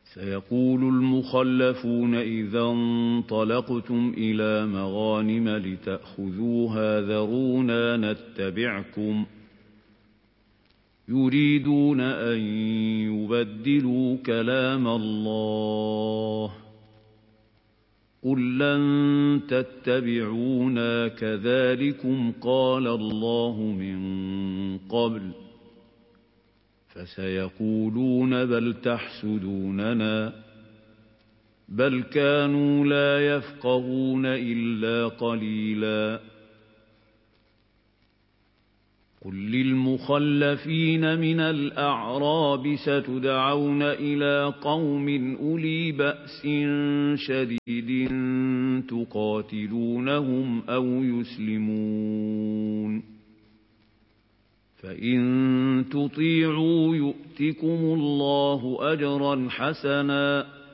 سيقول المخلفون إذا انطلقتم إلى مغانم لتأخذوها ذرونا نتبعكم يريدون أن يبدلوا كلام الله قل لن تتبعونا كذلكم قال الله من قبل فسيقولون بل تحسدوننا بل كانوا لا يفقهون إلا قليلا قل للمخلفين من الأعراب ستدعون إلى قوم أولي بأس شديد تقاتلونهم أو يسلمون فإن تطيعوا يؤتكم الله أجرا حسنا